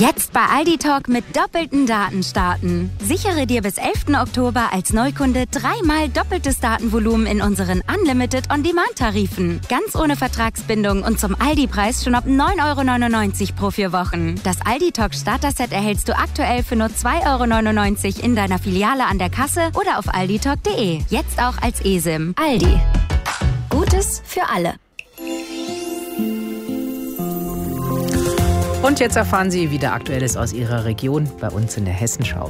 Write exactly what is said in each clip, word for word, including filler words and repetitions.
Jetzt bei Aldi Talk mit doppelten Daten starten. Sichere dir bis elften Oktober als Neukunde dreimal doppeltes Datenvolumen in unseren Unlimited On-Demand-Tarifen. Ganz ohne Vertragsbindung und zum Aldi-Preis schon ab neun Euro neunundneunzig pro vier Wochen. Das Aldi Talk Starter-Set erhältst du aktuell für nur zwei Euro neunundneunzig in deiner Filiale an der Kasse oder auf alditalk punkt de. Jetzt auch als eSIM. Aldi. Gutes für alle. Und jetzt erfahren Sie, wie der Aktuelles aus Ihrer Region bei uns in der Hessenschau.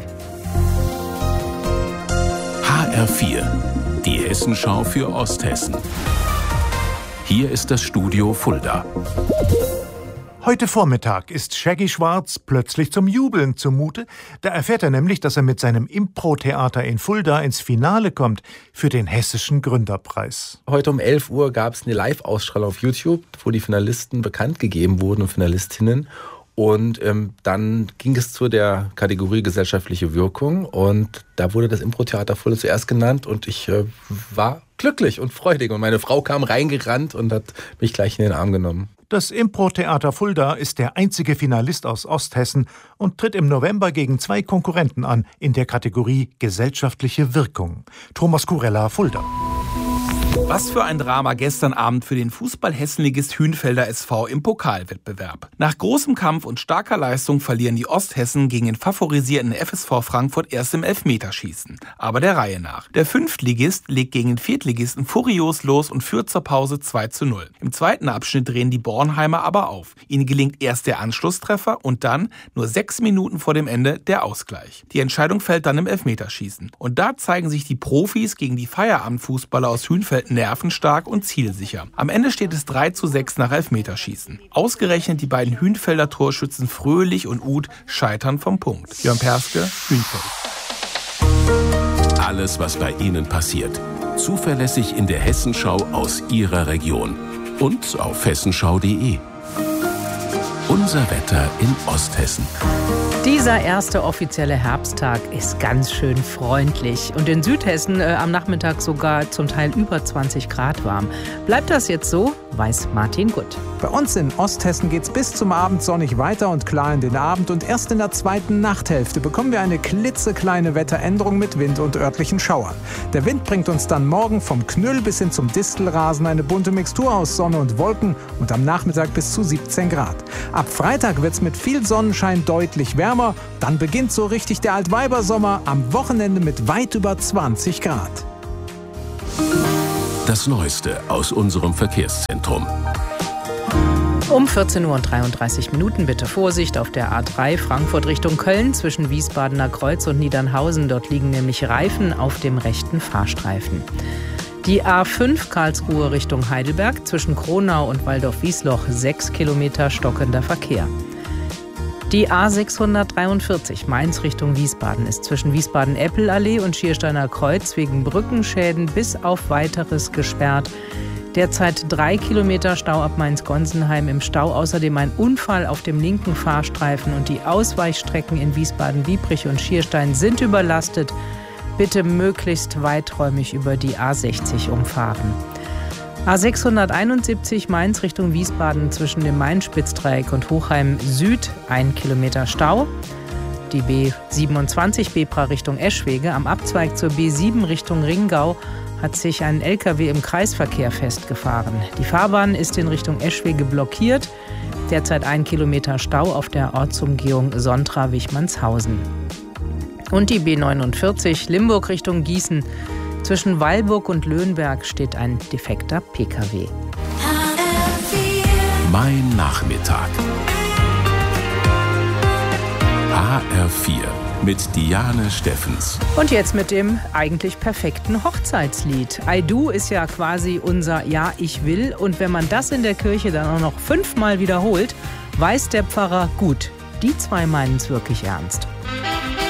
H R vier, die Hessenschau für Osthessen. Hier ist das Studio Fulda. Heute Vormittag ist Shaggy Schwarz plötzlich zum Jubeln zumute. Da erfährt er nämlich, dass er mit seinem Impro-Theater in Fulda ins Finale kommt für den Hessischen Gründerpreis. Heute um elf Uhr gab es eine Live-Ausstrahlung auf YouTube, wo die Finalisten bekannt gegeben wurden und Finalistinnen. Und ähm, dann ging es zu der Kategorie gesellschaftliche Wirkung. Und da wurde das Impro-Theater Fulda zuerst genannt. Und ich äh, war glücklich und freudig. Und meine Frau kam reingerannt und hat mich gleich in den Arm genommen. Das Impro-Theater Fulda ist der einzige Finalist aus Osthessen und tritt im November gegen zwei Konkurrenten an in der Kategorie gesellschaftliche Wirkung. Thomas Kurella, Fulda. Was für ein Drama gestern Abend für den Fußball-Hessenligist Hünfelder S V im Pokalwettbewerb. Nach großem Kampf und starker Leistung verlieren die Osthessen gegen den favorisierten F S V Frankfurt erst im Elfmeterschießen. Aber der Reihe nach. Der Fünftligist legt gegen den Viertligisten furios los und führt zur Pause zwei zu null. Im zweiten Abschnitt drehen die Bornheimer aber auf. Ihnen gelingt erst der Anschlusstreffer und dann, nur sechs Minuten vor dem Ende, der Ausgleich. Die Entscheidung fällt dann im Elfmeterschießen. Und da zeigen sich die Profis gegen die Feierabendfußballer aus Hünfeld nervenstark und zielsicher. Am Ende steht es drei zu sechs nach Elfmeterschießen. Ausgerechnet die beiden Hünfelder Torschützen Fröhlich und Uth scheitern vom Punkt. Jörn Perske, Hünfeld. Alles, was bei Ihnen passiert. Zuverlässig in der Hessenschau aus Ihrer Region. Und auf hessenschau punkt de. Unser Wetter in Osthessen. Dieser erste offizielle Herbsttag ist ganz schön freundlich und in Südhessen äh, am Nachmittag sogar zum Teil über zwanzig Grad warm. Bleibt das jetzt so? Weiß Martin Gutt. Bei uns in Osthessen geht's bis zum Abend sonnig weiter und klar in den Abend und erst in der zweiten Nachthälfte bekommen wir eine klitzekleine Wetteränderung mit Wind und örtlichen Schauern. Der Wind bringt uns dann morgen vom Knüll bis hin zum Distelrasen eine bunte Mixtur aus Sonne und Wolken und am Nachmittag bis zu siebzehn Grad. Ab Freitag wird's mit viel Sonnenschein deutlich wärmer, dann beginnt so richtig der Altweibersommer, am Wochenende mit weit über zwanzig Grad. Das Neueste aus unserem Verkehrszentrum. Um vierzehn Uhr und dreiunddreißig Minuten bitte Vorsicht auf der A drei Frankfurt Richtung Köln zwischen Wiesbadener Kreuz und Niedernhausen. Dort liegen nämlich Reifen auf dem rechten Fahrstreifen. Die A fünf Karlsruhe Richtung Heidelberg zwischen Kronau und Waldorf-Wiesloch sechs Kilometer stockender Verkehr. Die A sechshundertdreiundvierzig Mainz Richtung Wiesbaden ist zwischen Wiesbaden-Eppelallee und Schiersteiner Kreuz wegen Brückenschäden bis auf Weiteres gesperrt. Derzeit drei Kilometer Stau ab Mainz-Gonsenheim im Stau. Außerdem ein Unfall auf dem linken Fahrstreifen und die Ausweichstrecken in Wiesbaden-Biebrich und Schierstein sind überlastet. Bitte möglichst weiträumig über die A sechzig umfahren. A sechshunderteinundsiebzig Mainz Richtung Wiesbaden zwischen dem Main-Spitzdreieck und Hochheim Süd ein Kilometer Stau. Die B siebenundzwanzig Bebra Richtung Eschwege am Abzweig zur B sieben Richtung Ringau hat sich ein L K W im Kreisverkehr festgefahren. Die Fahrbahn ist in Richtung Eschwege blockiert. Derzeit ein Kilometer Stau auf der Ortsumgehung Sontra-Wichmannshausen. Und die B neunundvierzig Limburg Richtung Gießen. Zwischen Weilburg und Löhnberg steht ein defekter P K W. Mein Nachmittag. H R vier mit Diane Steffens. Und jetzt mit dem eigentlich perfekten Hochzeitslied. I Do ist ja quasi unser Ja, ich will. Und wenn man das in der Kirche dann auch noch fünfmal wiederholt, weiß der Pfarrer, gut, die zwei meinen es wirklich ernst.